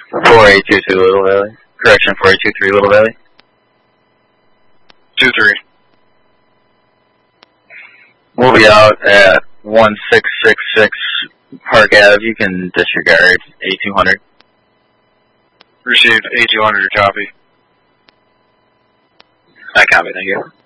4822 Little Valley. Correction, 4823 Little Valley. 2-3. We'll be out at 1666 Park Ave. You can disregard A200. Received. A200, copy. I copy, thank you.